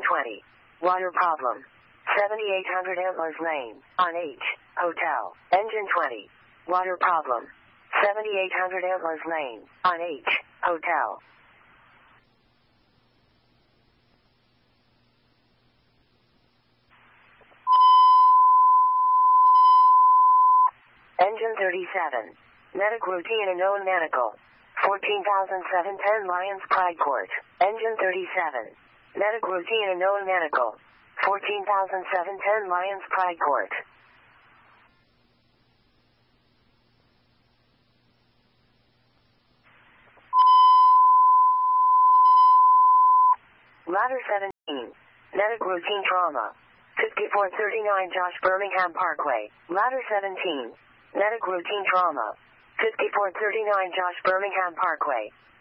20. Water problem. 7800 Antlers Lane, on H, Hotel. Engine 20. Water problem. 7800 Antlers Lane, on H, Hotel. Engine 37. Medic routine and known medical. 14,710 Lions Pride Court. Engine 37. Medic routine and known medical. 14,710 Lions Pride Court. Ladder 17. Medic routine trauma. 5439 Josh Birmingham Parkway. Ladder 17. Medic routine trauma. 5439 Josh Birmingham Parkway.